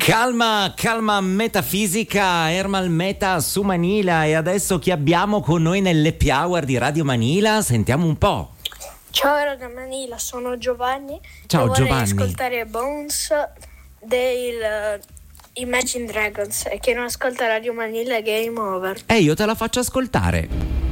Calma, calma metafisica, Ermal Meta su Manila. E adesso chi abbiamo con noi nell'happy hour di Radio Manila? Sentiamo un po'. Ciao Radio Manila, sono Giovanni. Ciao vorrei Giovanni. ascoltare Bones del Imagine Dragons, e chi non ascolta Radio Manila è game over. Io te la faccio ascoltare.